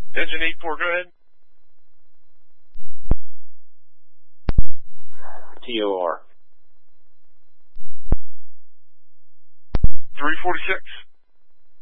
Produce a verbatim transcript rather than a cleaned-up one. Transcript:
Engine eight four, go ahead. T O R. three forty-six.